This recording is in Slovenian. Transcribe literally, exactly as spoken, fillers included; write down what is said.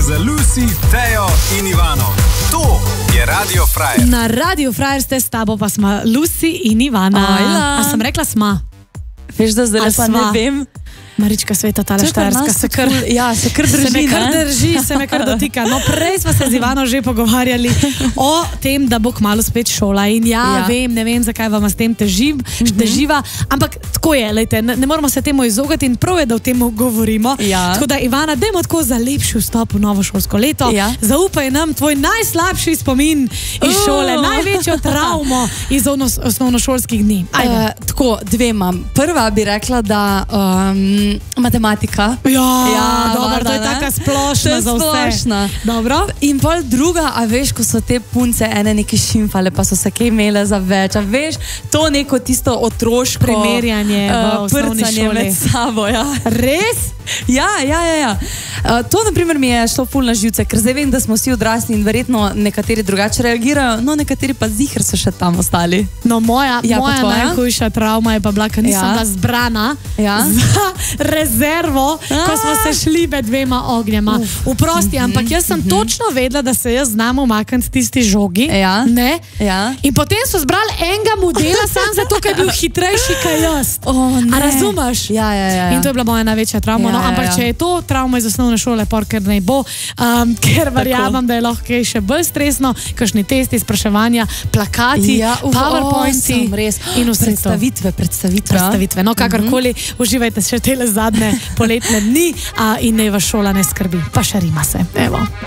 za Lucy, Tejo in Ivano. To je Radio Frajer. Na Radio Frajer ste s tabo, pa smo Lucy in Ivana. Ajla. A sem rekla sma? Veš, da zdaj pa ne vem. Marička Sveta, tale Štajerska se kar, ja, se kar drži, se me kar ne? drži, se me kar dotika. No, prej smo se z Ivano že pogovarjali o tem, da bo kmalu spet šola in ja, Ja. vem, ne vem, zakaj vam s tem težim, teživa, ampak tako je, lejte, ne, ne moramo se temu izogati in prav je, da o tem govorimo. Ja. Tako da, Ivana, dajmo tako za lepši vstop v novo šolsko leto. Ja. Zaupaj nam tvoj najslabši spomin iz Oh. šole, največjo travmo iz ono- osnovnošolskih dni. Ajde. Uh, tako, dve imam. Prva bi rekla, da um, matematika. Ja, Ja, dobro, valjda, to je ne? taka splošna To je za vse. splošna. Dobro. In pol druga, a veš, ko so te punce ene neki šimfale, pa so se kaj imele za več, a veš, to neko tisto otroško Primerjanje v uh, osnovni prcanje šoli. med sabo, ja. Res? Ja, ja, ja, ja. Uh, to, na primer, mi je šlo ful na živce, ker zdaj vem, da smo vsi odrasli in verjetno nekateri drugače reagirajo, no nekateri pa ziher so še tam ostali. No, moja, Ja, pa moja tvoja? najhujša travma je pa bila, ker nisem Ja. bila zbrana Ja. za rezervo, ko smo se šli med dvema ognjema. Vprosti, ampak jaz sem točno vedela, da se jaz znam umakniti tisti žogi. Ja. Ne? Ja. In potem so zbrali enega modela, samo zato, ker je bil hitrejši kot jaz. O, ne. A razumeš? Ja, ja, ja, ja. In to je bila moja največja travma. Ja, No, ampak ja, ja. če je to travma iz osnovne šole, ker ne bo, um, ker verjamem, da je lahko kaj še bolj stresno, kakšni testi, spraševanja, plakati, Ja, uf, powerpointi awesome, res. in vse to. Predstavitve, predstavitve. Predstavitve. No, kakorkoli, uživajte še tele zadnje poletne dni a, in naj vas šola ne skrbi. Pa še rima se. Evo.